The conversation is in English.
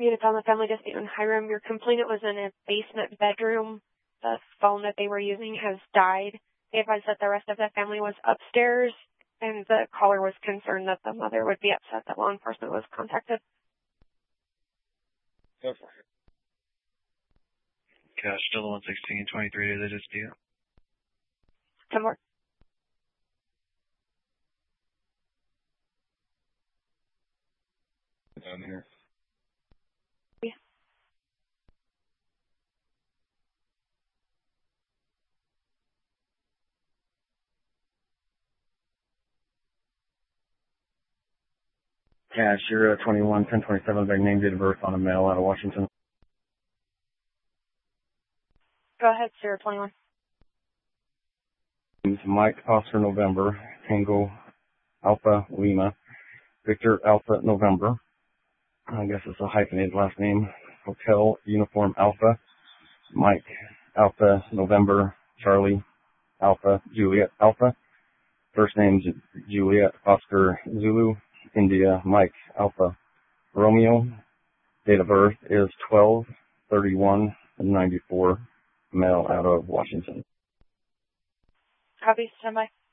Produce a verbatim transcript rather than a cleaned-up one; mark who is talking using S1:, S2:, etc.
S1: Unit on the family dispute in Hiram. Your complainant was in a basement bedroom. The phone that they were using has died. They advised that the rest of the family was upstairs, and the caller was concerned that the mother would be upset that law enforcement was contacted.
S2: Go for it.
S3: Cash, still the one sixteen twenty-three to the dispute.
S1: Ten more.
S2: Down here.
S1: Yeah.
S2: Cash, you're uh, twenty-one, ten twenty-seven, by name, date of birth on a mail out of Washington.
S1: Go ahead, zero twenty-one.
S2: Mike Oscar November, Tango Alpha Lima, Victor Alpha November. I guess it's a hyphenated last name. Hotel Uniform Alpha, Mike Alpha November, Charlie Alpha Juliet Alpha. First name Juliet Oscar Zulu, India Mike Alpha Romeo. Date of birth is twelve thirty-one ninety-four. Mail out of Washington.
S1: Copy, stand by.